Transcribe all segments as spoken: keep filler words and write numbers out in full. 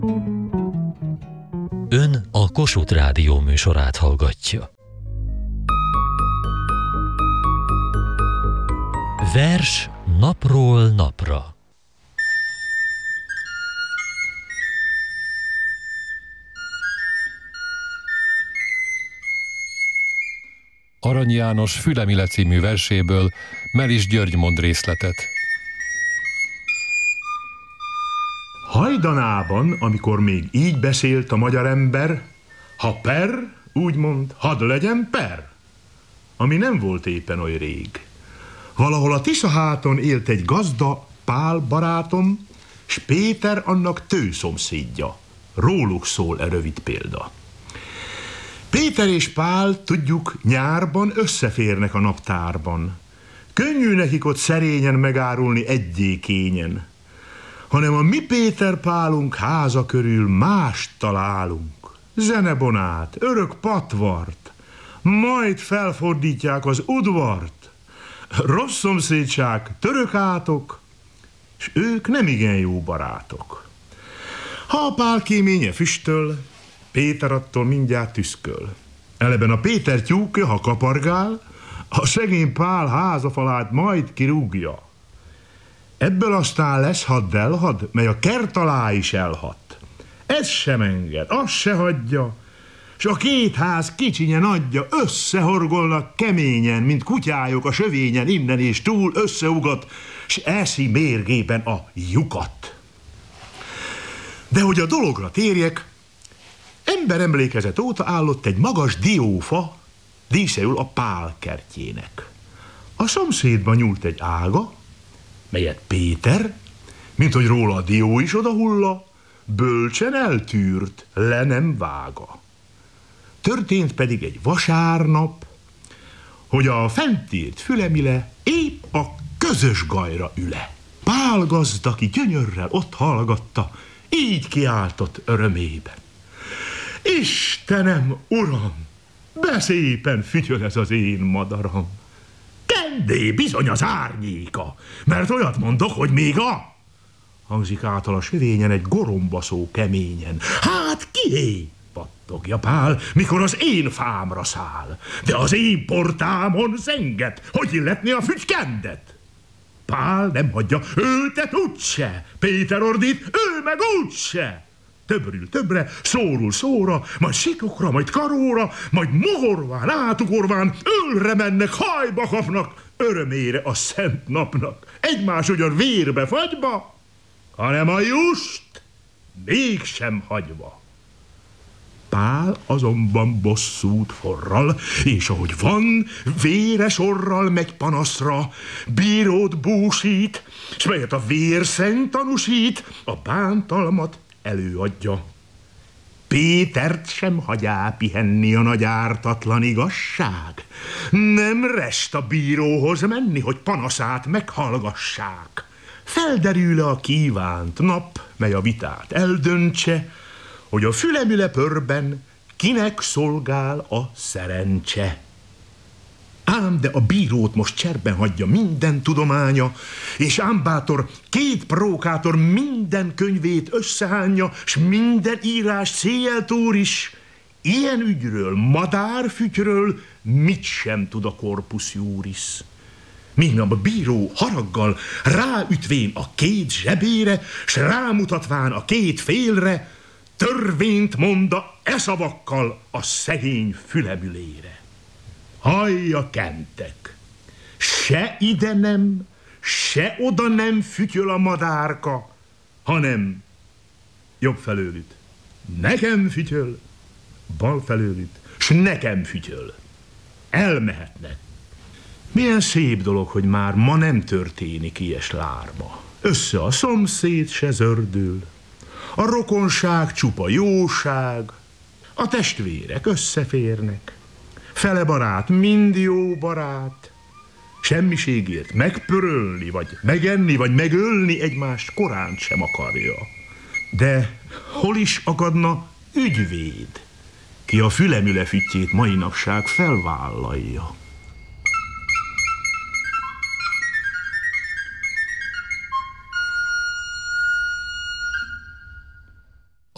Ön a Kossuth Rádió műsorát hallgatja. Vers napról napra. Arany János Fülemile című verséből Melis György mond részletet. Hajdanában, amikor még így beszélt a magyar ember, ha per, úgymond, hadd legyen per, ami nem volt éppen oly rég. Valahol a Tiszaháton élt egy gazda, Pál barátom, s Péter annak tőszomszédja. Róluk szól e rövid példa. Péter és Pál, tudjuk, nyárban összeférnek a naptárban. Könnyű nekik ott szerényen megárulni egyé kényen, hanem a mi Péter Pálunk háza körül mást találunk. Zenebonát, örök patvart, majd felfordítják az udvart. Rossz szomszédság, török átok, s ők nem igen jó barátok. Ha a Pál kéménye füstöl, Péter attól mindjárt tüszköl. Eleben a Péter tyúkja, ha kapargál, a szegény Pál házafalát majd kirúgja. Ebből aztán lesz hadd elhad, mely a kert alá is elhat. Ez sem enged, azt se hagyja, s a két ház kicsinye nagyja összehorgolnak keményen, mint kutyájok a sövényen, innen és túl összeugat, s eszi mérgében a lyukat. De hogy a dologra térjek, ember emlékezet óta állott egy magas diófa, díszeül a Pál kertjének. A szomszédban nyúlt egy ága, melyet Péter, mint hogy róla a dió is odahulla, bölcsen eltűrt, le nem vága. Történt pedig egy vasárnap, hogy a fentírt Fülemile épp a közös gajra üle. Pál gazda, ki gyönyörrel ott hallgatta, így kiáltott örömében: Istenem, uram, de szépen fütyöl ez az én madaram. Kendé bizony az árnyéka, mert olyat mondok, hogy még a... Hangzik által a sövényen egy gorombaszó keményen. Hát kié? Pattogja Pál, mikor az én fámra száll. De az én portámon zenget, hogy illetné a fügykendet? Pál nem hagyja, őtet úgyse. Péter ordít, ő meg úgyse. Többről többre, szórul szóra, majd sikokra, majd karóra, majd mohorván, átugorván, ölre mennek, hajba kapnak, örömére a szent napnak. Egymás ugyan vérbe fagyba, hanem a just mégsem hagyva. Pál azonban bosszút forral, és ahogy van, véres orral megy panaszra, bírót búsít, s melyet a vérszent tanúsít, a bántalmat előadja. Pétert sem hagyá pihenni a nagy ártatlan igazság. Nem rest a bíróhoz menni, hogy panaszát meghallgassák. Felderül a kívánt nap, mely a vitát eldöntse, hogy a Fülemile pörben kinek szolgál a szerencse. Ám de a bírót most cserben hagyja minden tudománya, és ám bátor két prókátor minden könyvét összehányja, s minden írás széjjel túr is, ilyen ügyről, madárfütyről mit sem tud a corpus juris. Míg a bíró haraggal ráütvén a két zsebére, s rámutatván a két félre, törvényt monda e szavakkal a szegény Fülemülére. Hallja, kentek, se ide nem, se oda nem fütyöl a madárka, hanem jobb felőlüt nekem fütyöl, bal felőlüt, s nekem fütyöl. Elmehetnek. Milyen szép dolog, hogy már ma nem történik ilyes lárma. Össze a szomszéd se zördül, a rokonság csupa jóság, a testvérek összeférnek, fele barát, mind jó barát, semmiségért megpörölni, vagy megenni, vagy megölni egymást korán sem akarja. De hol is akadna ügyvéd, ki a Fülemüle füttyét mai napság felvállalja?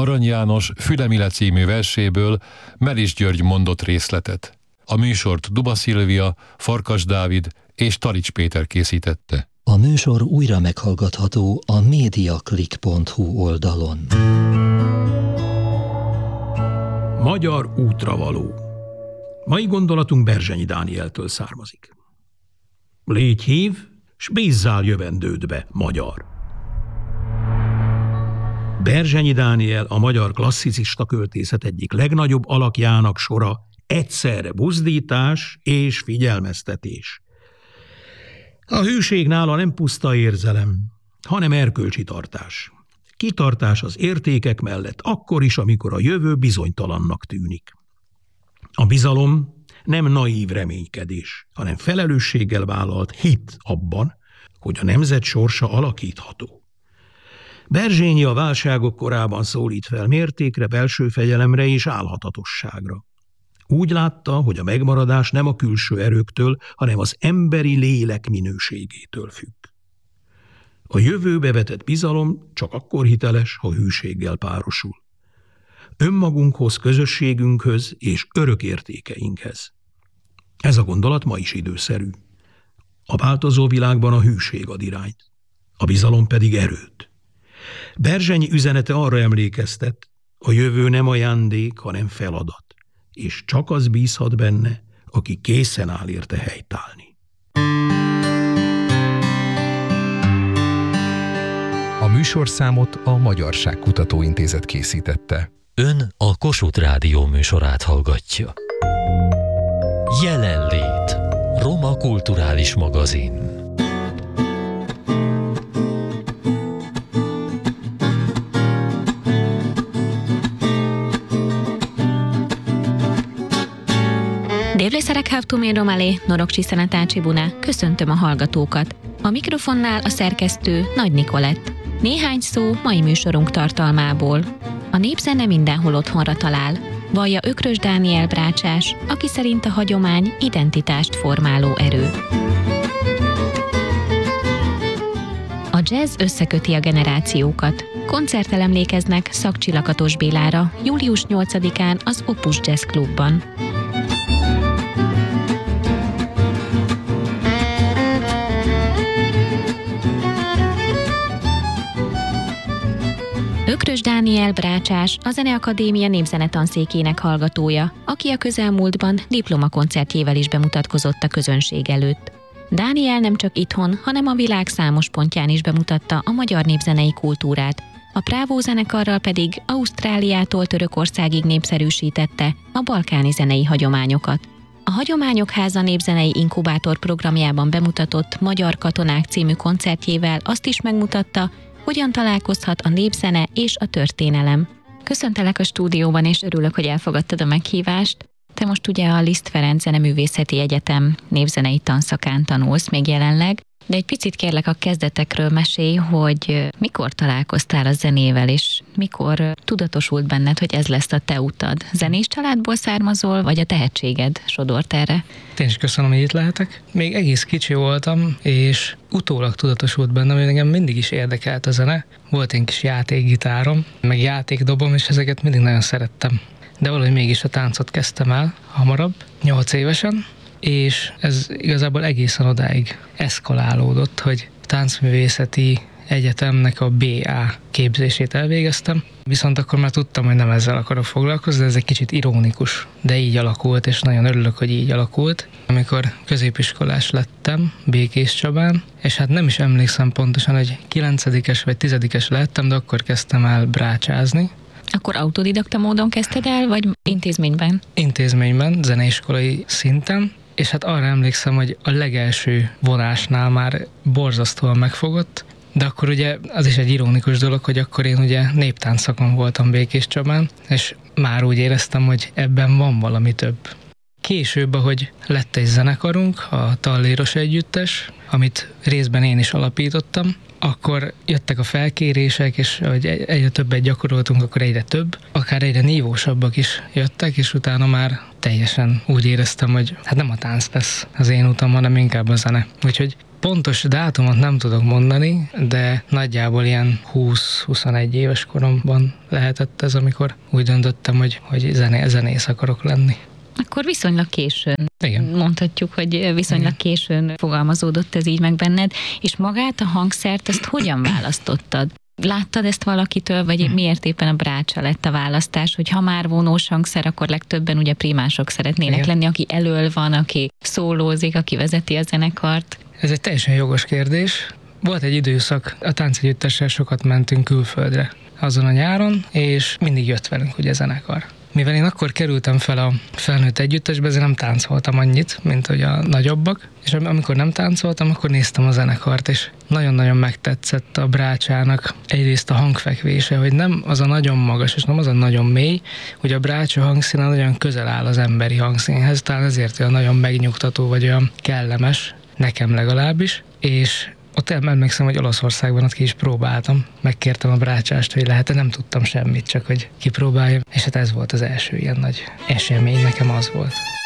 Arany János Fülemile című verséből Melis György mondott részletet. A műsort Duba Szilvia, Farkas Dávid és Talics Péter készítette. A műsor újra meghallgatható a mediaclick pont hu oldalon. Magyar útravaló. Mai gondolatunk Berzsenyi Dánieltől származik. Légy hív, s bízzál jövendődbe, magyar. Berzsenyi Dániel a magyar klasszicista költészet egyik legnagyobb alakjának sora egyszerre buzdítás és figyelmeztetés. A hűség nála nem puszta érzelem, hanem erkölcsi tartás. Kitartás az értékek mellett akkor is, amikor a jövő bizonytalannak tűnik. A bizalom nem naív reménykedés, hanem felelősséggel vállalt hit abban, hogy a nemzet sorsa alakítható. Berzsenyi a válságok korában szólít fel mértékre, belső fegyelemre és álhatatosságra. Úgy látta, hogy a megmaradás nem a külső erőktől, hanem az emberi lélek minőségétől függ. A jövőbe vetett bizalom csak akkor hiteles, ha hűséggel párosul. Önmagunkhoz, közösségünkhöz és örök értékeinkhez. Ez a gondolat ma is időszerű. A változó világban a hűség ad irányt, a bizalom pedig erőt. Berzsenyi üzenete arra emlékeztet, a jövő nem ajándék, hanem feladat, és csak az bízhat benne, aki készen áll érte helytállni. A műsorszámot a Magyarság Kutatóintézet készítette. Ön a Kossuth Rádió műsorát hallgatja. Jelenlét. Roma kulturális magazin. Dévlészerek hávtumén romalé, norokcsi szenetácsi buná, köszöntöm a hallgatókat. A mikrofonnál a szerkesztő Nagy Nikolett. Néhány szó mai műsorunk tartalmából. A népzene mindenhol otthonra talál. Vallja Ökrös Dániel brácsás, aki szerint a hagyomány identitást formáló erő. A jazz összeköti a generációkat. Koncerttel emlékeznek Szakcsi Lakatos Bélára július nyolcadikán az Opus Jazz Klubban. Ökrös Dániel brácsás, a Zeneakadémia népzenetanszékének hallgatója, aki a közelmúltban diplomakoncertjével is bemutatkozott a közönség előtt. Dániel nem csak itthon, hanem a világ számos pontján is bemutatta a magyar népzenei kultúrát, a Bravo zenekarral pedig Ausztráliától Törökországig népszerűsítette a balkáni zenei hagyományokat. A Hagyományok Háza népzenei inkubátor programjában bemutatott Magyar Katonák című koncertjével azt is megmutatta, hogyan találkozhat a népzene és a történelem. Köszöntelek a stúdióban, és örülök, hogy elfogadtad a meghívást. Te most ugye a Liszt Ferenc Zeneművészeti Egyetem népzenei tanszakán tanulsz még jelenleg, de egy picit kérlek a kezdetekről mesélj, hogy mikor találkoztál a zenével, és mikor tudatosult benned, hogy ez lesz a te utad. Zenés családból származol, vagy a tehetséged sodort erre? Én is köszönöm, hogy itt lehetek. Még egész kicsi voltam, és utólag tudatosult bennem, hogy engem mindig is érdekelt a zene. Volt egy kis játékgitárom, meg játékdobom, és ezeket mindig nagyon szerettem. De valahogy mégis a táncot kezdtem el hamarabb, nyolc évesen, és ez igazából egészen odáig eszkalálódott, hogy táncművészeti egyetemnek a bé á képzését elvégeztem, viszont akkor már tudtam, hogy nem ezzel akarok foglalkozni, de ez egy kicsit ironikus, de így alakult, és nagyon örülök, hogy így alakult. Amikor középiskolás lettem Békéscsabán, és hát nem is emlékszem pontosan, hogy kilencedikes vagy tizedikes lettem, de akkor kezdtem el brácsázni. Akkor autodidakta módon kezdted el, vagy intézményben? Intézményben, zeneiskolai szinten, és hát arra emlékszem, hogy a legelső vonásnál már borzasztóan megfogott, de akkor ugye az is egy ironikus dolog, hogy akkor én ugye néptáncszakon voltam Békéscsabán, és már úgy éreztem, hogy ebben van valami több. Később, ahogy lett egy zenekarunk, a Talléros Együttes, amit részben én is alapítottam, akkor jöttek a felkérések, és ahogy egyre többet gyakoroltunk, akkor egyre több, akár egyre nívósabbak is jöttek, és utána már teljesen úgy éreztem, hogy hát nem a tánc lesz az én utam, hanem inkább a zene. Úgyhogy pontos dátumot nem tudok mondani, de nagyjából ilyen húsz-huszonegy éves koromban lehetett ez, amikor úgy döntöttem, hogy, hogy zené, zenész akarok lenni. Akkor viszonylag későn. Igen. Mondhatjuk, hogy viszonylag Igen. későn fogalmazódott ez így meg benned, és magát a hangszert, ezt hogyan választottad? Láttad ezt valakitől, vagy miért éppen a brácsa lett a választás, hogy ha már vonós hangszer, akkor legtöbben ugye primások szeretnének Igen. lenni, aki elől van, aki szólózik, aki vezeti a zenekart? Ez egy teljesen jogos kérdés. Volt egy időszak, a táncegyüttessel sokat mentünk külföldre azon a nyáron, és mindig jött velünk ugye zenekar. Mivel én akkor kerültem fel a felnőtt együttesbe, ezért nem táncoltam annyit, mint hogy a nagyobbak, és amikor nem táncoltam, akkor néztem a zenekart, és nagyon-nagyon megtetszett a brácsának egyrészt a hangfekvése, hogy nem az a nagyon magas, és nem az a nagyon mély, hogy a brácsa hangszíne nagyon közel áll az emberi hangszínhez, talán ezért olyan nagyon megnyugtató, vagy olyan kellemes, nekem legalábbis, és ott emlékszem, hogy Olaszországban ott ki is próbáltam. Megkértem a brácsást, hogy lehet, nem tudtam semmit, csak hogy kipróbáljam. És hát ez volt az első ilyen nagy esemény, nekem az volt.